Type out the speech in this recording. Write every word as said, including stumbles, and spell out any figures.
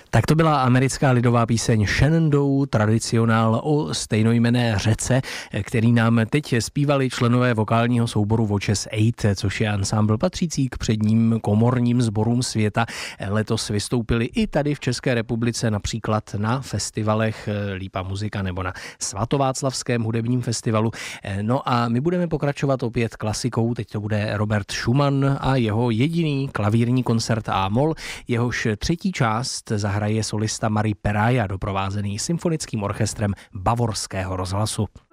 Tak to byla americká lidová píseň Shenandoah Tradicionál o stejnojmenné řece, který nám teď zpívali členové vokálního souboru Watches osm, což je ansámbl patřící k předním komorním sborům světa. Letos vystoupili i tady v České republice, například na festivalech Lípa muzika nebo na Svatováclavském hudebním festivalu. No a my budeme pokračovat opět klasikou, teď to bude Robert Schumann a jeho jediný klavírní koncert A-moll, jehož třetí část zahraje solista Mari Peraja, doprovázený symfonickým orchestrem Bavorského rozhlasu.